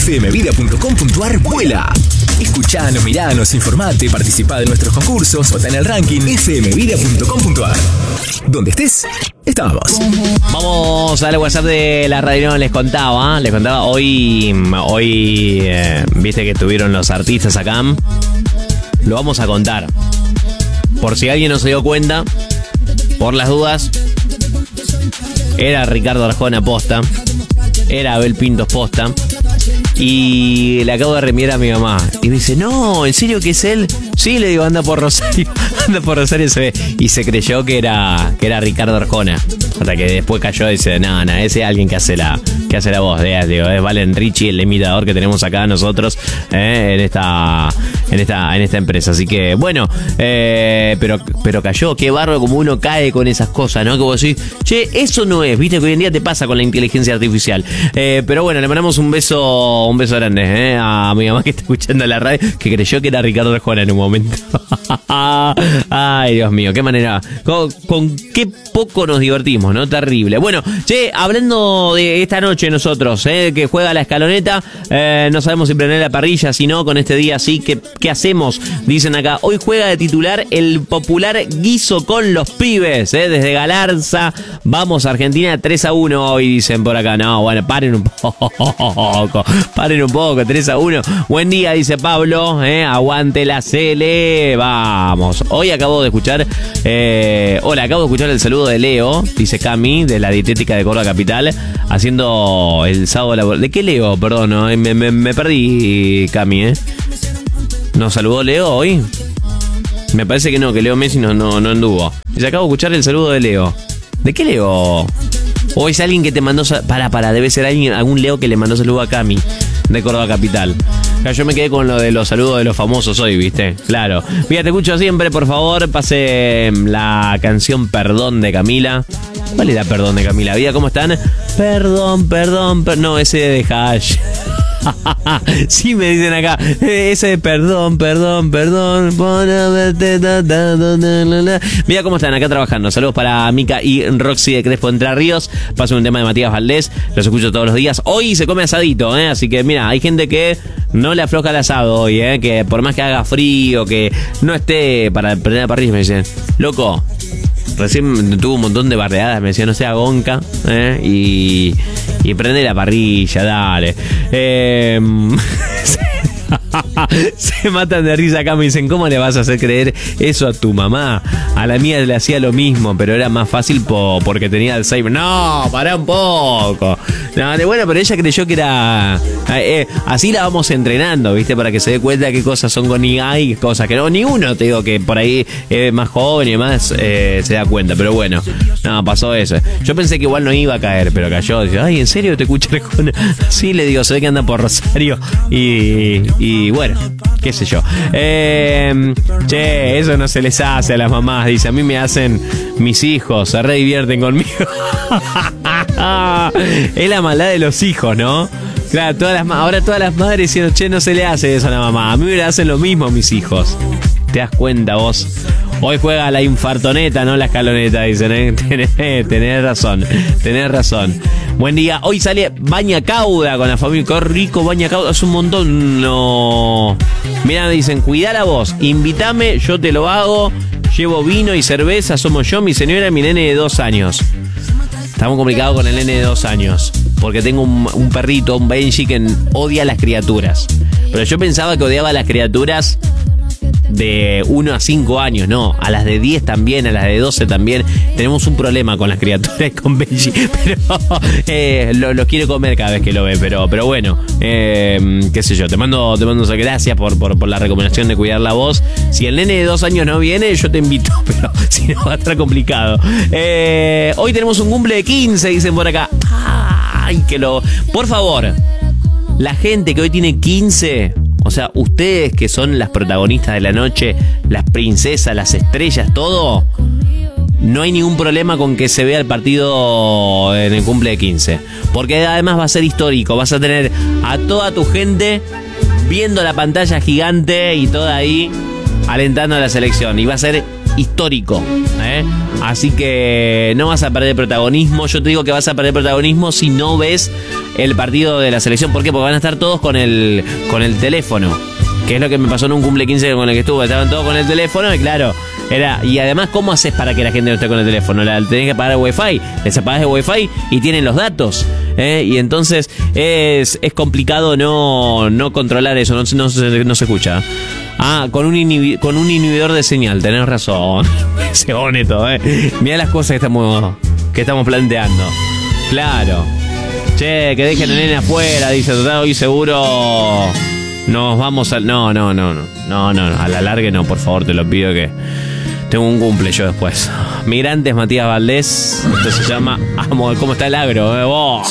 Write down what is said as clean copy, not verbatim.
fmvida.com.ar vuela. Escuchanos, miranos, informate, participá de nuestros concursos, vota en el ranking fmvida.com.ar. Donde estés, estamos. Vamos al WhatsApp de la radio. Les contaba hoy viste que estuvieron los artistas acá. Lo vamos a contar. Por si alguien no se dio cuenta, por las dudas, era Ricardo Arjona posta, era Abel Pintos posta. Y le acabo de reenviar a mi mamá. Y me dice, no, ¿en serio que es él? Sí, le digo, anda por Rosario. Anda por Rosario se ve. Y se creyó que era Ricardo Arjona. Hasta que después cayó y dice, no, ese es alguien que hace la voz. Digo, es Valen Richie, el imitador que tenemos acá nosotros en esta empresa. Así que, bueno, pero cayó. Qué barro como uno cae con esas cosas, ¿no? Que vos decís, che, eso no es. Viste que hoy en día te pasa con la inteligencia artificial. Pero bueno, le mandamos un beso grande a mi mamá que está escuchando la radio, que creyó que era Ricardo Arjona en un momento. Ay, Dios mío, qué manera. Con qué poco nos divertimos, ¿no? Terrible. Bueno, che, hablando de esta noche nosotros, que juega la escaloneta, no sabemos si prender la parrilla, si no, con este día así, ¿qué hacemos? Dicen acá, hoy juega de titular el popular guiso con los pibes, desde Galarza, vamos Argentina 3-1 hoy, dicen por acá. No, bueno, paren un poco, 3-1. Buen día, dice Pablo, aguante la Cele, vamos. Hoy acabo de escuchar, el saludo de Leo, dice Cami, de la dietética de Córdoba Capital, haciendo el sábado laboral. ¿De qué Leo? Perdón, ¿no? me perdí, Cami, ¿Nos saludó Leo hoy? Me parece que no, que Leo Messi no anduvo. Y acabo de escuchar el saludo de Leo. ¿De qué Leo? ¿O es alguien que te mandó... debe ser algún Leo que le mandó saludo a Cami, de Córdoba Capital. Yo me quedé con lo de los saludos de los famosos hoy, ¿viste? Claro. Mira, te escucho siempre, por favor, pase la canción Perdón de Camila. ¿Cuál era Perdón de Camila? Vida, ¿cómo están? Perdón. No, ese de Hash. Sí, me dicen acá. Ese de perdón. Mira cómo están acá trabajando. Saludos para Mica y Roxy de Crespo Entre Ríos. Paso un tema de Matías Valdés. Los escucho todos los días. Hoy se come asadito, así que mira, hay gente que no le afloja el asado hoy, que por más que haga frío, que no esté para prender la parrilla, me dicen, loco, recién tuvo un montón de barreadas, me decía, no sea gonca, y prende la parrilla, dale. Se matan de risa acá, me dicen, ¿cómo le vas a hacer creer eso a tu mamá? A la mía le hacía lo mismo, pero era más fácil porque tenía Alzheimer. No, pará un poco. No, bueno, pero ella creyó que era... así la vamos entrenando, ¿viste? Para que se dé cuenta qué cosas son con IA y qué cosas que no. Ni uno, te digo, que por ahí es más joven y demás, se da cuenta. Pero bueno, no, pasó eso. Yo pensé que igual no iba a caer, pero cayó. Dice, ay, ¿en serio te escuchas? Sí, le digo, se ve que anda por Rosario y bueno, qué sé yo. Che, eso no se les hace a las mamás. Dice, a mí me hacen mis hijos, se re divierten conmigo. Es la maldad de los hijos, ¿no? Claro, ahora todas las madres diciendo, che, no se le hace eso a la mamá. A mí me le hacen lo mismo a mis hijos. ¿Te das cuenta vos? Hoy juega la infartoneta, no la escaloneta, dicen, Tenés razón. Buen día. Hoy sale Baña Cauda con la familia. Qué rico Baña Cauda. Es un montón. No. Mirá, me dicen, cuidá la voz. Invítame, yo te lo hago. Llevo vino y cerveza. Somos yo, mi señora y mi nene de 2 años. Estamos complicados con el nene de 2 años. Porque tengo un perrito, un Benji, que odia a las criaturas. Pero yo pensaba que odiaba a las criaturas de 1 a 5 años, no, a las de 10 también, a las de 12 también. Tenemos un problema con las criaturas, con Benji, pero los quiere comer cada vez que lo ve, pero bueno, qué sé yo, te mando gracias por la recomendación de cuidar la voz. Si el nene de 2 años no viene, yo te invito, pero si no va a estar complicado. Hoy tenemos un cumple de 15, dicen por acá. Ay, por favor, la gente que hoy tiene 15... O sea, ustedes que son las protagonistas de la noche, las princesas, las estrellas, todo, no hay ningún problema con que se vea el partido en el cumple de 15. Porque además va a ser histórico, vas a tener a toda tu gente viendo la pantalla gigante y toda ahí alentando a la selección. Y va a ser histórico, así que no vas a perder protagonismo. Yo te digo que vas a perder protagonismo si no ves el partido de la selección. ¿Por qué? Porque van a estar todos con el teléfono, que es lo que me pasó en un cumple 15 con el que estuve. Estaban todos con el teléfono y claro, y además, ¿cómo haces para que la gente no esté con el teléfono? Tenés que pagar el wifi, les apagás el wifi y tienen los datos, y entonces es complicado no controlar eso, no se escucha. Con un inhibidor de señal, tenés razón. Se boneto, mirá las cosas que estamos planteando. Claro. Che, que dejen el nene afuera, dice, total, hoy seguro nos vamos al... No, a la larga no, por favor, te lo pido, que tengo un cumple yo después. Migrantes, Matías Valdés, esto se llama Amo, ¿cómo está el agro? Vos.